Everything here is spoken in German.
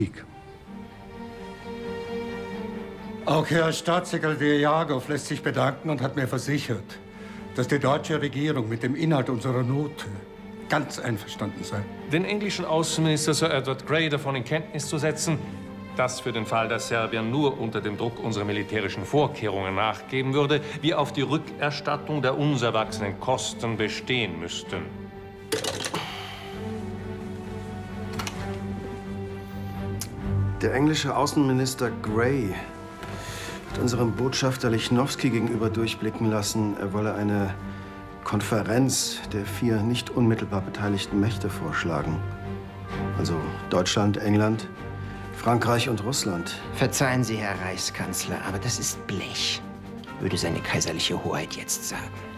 Krieg. Auch Herr Staatssekretär Jagow lässt sich bedanken und hat mir versichert, dass die deutsche Regierung mit dem Inhalt unserer Note ganz einverstanden sei. Den englischen Außenminister Sir Edward Grey davon in Kenntnis zu setzen, dass für den Fall, dass Serbien nur unter dem Druck unserer militärischen Vorkehrungen nachgeben würde, wir auf die Rückerstattung der uns erwachsenen Kosten bestehen müssten. Der englische Außenminister Grey hat unserem Botschafter Lichnowsky gegenüber durchblicken lassen, er wolle eine Konferenz der 4 nicht unmittelbar beteiligten Mächte vorschlagen. Also Deutschland, England, Frankreich und Russland. Verzeihen Sie, Herr Reichskanzler, aber das ist Blech, würde seine kaiserliche Hoheit jetzt sagen.